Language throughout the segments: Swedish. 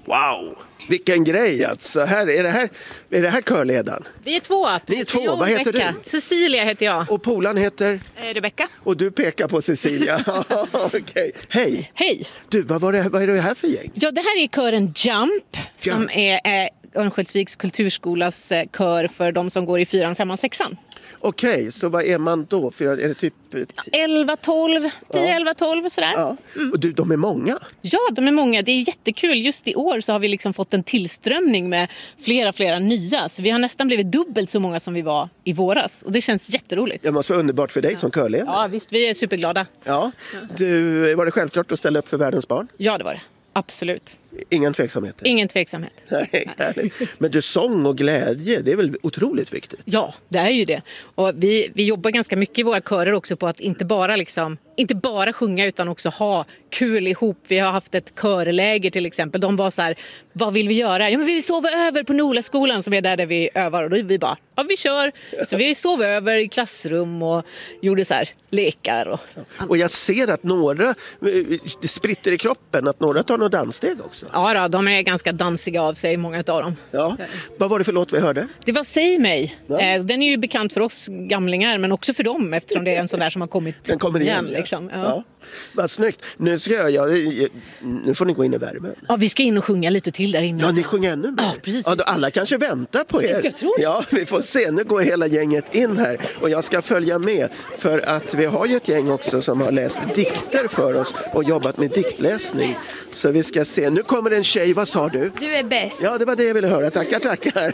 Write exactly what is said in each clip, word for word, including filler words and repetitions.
Wow, vilken grej alltså. Här, är, det här, är det här körledaren? Vi är två. Ni är två, vad heter Rebecca. du? Cecilia heter jag. Och polan heter? Eh, Rebecca. Och du pekar på Cecilia. Okay. Hej. Hej. Du, vad, var det, vad är det här för gäng? Ja, det här är kören Jump, Jump. som är eh, Örnsköldsviks kulturskolas eh, kör för de som går i fyran, femman, sexan. Okej, okay, så vad är man då? För är det typ elva, tolv, tio, elva, tolv sådär. Ja. Mm. Och du, de är många? Ja, de är många. Det är jättekul. Just i år så har vi liksom fått en tillströmning med flera, flera nya. Så vi har nästan blivit dubbelt så många som vi var i våras. Och det känns jätteroligt. Det måste vara underbart för dig ja. som körledare. Ja, visst. Vi är superglada. Ja. Du, var det självklart att ställa upp för världens barn? Ja, det var det. Absolut. Ingen tveksamhet? Ingen tveksamhet. Nej, men du, sång och glädje, det är väl otroligt viktigt? Ja, det är ju det. Och vi, vi jobbar ganska mycket i våra körer också på att inte bara, liksom, inte bara sjunga utan också ha kul ihop. Vi har haft ett körläger till exempel. De var så här, vad vill vi göra? Ja, men vi vill sova över på Nolaskolan som är där, där vi övar. Och då vi bara, ja vi kör. Så vi sov över i klassrum och gjorde så här lekar. Och, och jag ser att några, det spritter i kroppen, att några tar några danssteg också. Ja då, de är ganska dansiga av sig, många av dem. Ja. Vad var det för låt vi hörde? Det var Säg mig. Ja. Den är ju bekant för oss gamlingar, men också för dem eftersom det är en sån där som har kommit Den kommer igen. igen liksom. Ja. Ja. Vad snyggt. Nu, ska jag, ja, nu får ni gå in i värmen. Ja, vi ska in och sjunga lite till där inne. Ja, ni sjunger ännu mer. Ja, precis. Ja, då alla kanske väntar på er. Jag tror det. Ja, vi får se. Nu går hela gänget in här och jag ska följa med för att vi har ju ett gäng också som har läst dikter för oss och jobbat med diktläsning. Så vi ska se. Nu kommer en tjej. Vad sa du? Du är bäst. Ja, det var det jag ville höra. Tackar, tackar.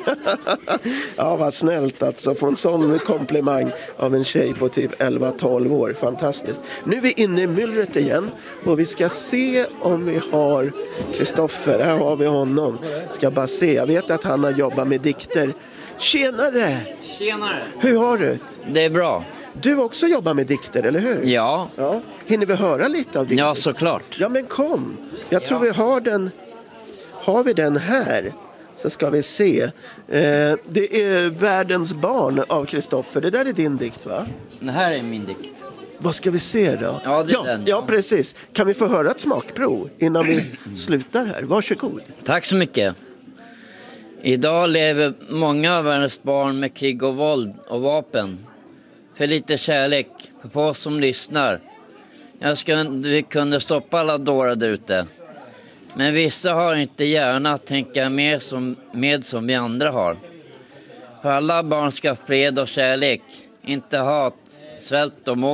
Ja, vad snällt alltså. Få en sån komplimang av en tjej på typ elva tolv år. Fantastiskt. Nu är vi inne i myllret igen och vi ska se om vi har Kristoffer. Här har vi honom. Ska bara se. Jag vet att han har jobbat med dikter. Tjenare! Tjenare! Hur har du? Det är bra. Du också jobbar med dikter, eller hur? Ja. Ja. Hinner vi höra lite av dikter? Ja, såklart. Ja, men kom. Jag tror Ja. vi har den. Har vi den här? Så ska vi se. Eh, det är Världens barn av Kristoffer. Det där är din dikt, va? Det här är min dikt. Vad ska vi se då? Ja, det är ja, den. Ja, precis. Kan vi få höra ett smakprov innan vi slutar här? Varsågod. Tack så mycket. Idag lever många av världens barn med krig och våld och vapen. För lite kärlek för oss som lyssnar. Jag önskar att vi kunde stoppa alla dårar där ute. Men vissa har inte gärna att tänka mer som, med som vi andra har. För alla barn ska ha fred och kärlek, inte hat, svält och mål.